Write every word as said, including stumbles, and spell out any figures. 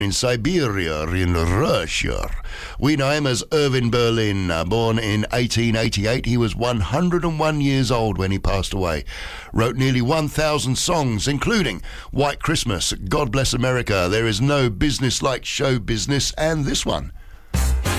in Siberia, in Russia. We know him as Irving Berlin. Uh, born in eighteen eighty-eight, he was one hundred and one years old when he passed away. Wrote nearly one thousand songs, including White Christmas, God Bless America, There Is No Business Like Show Business, and this one.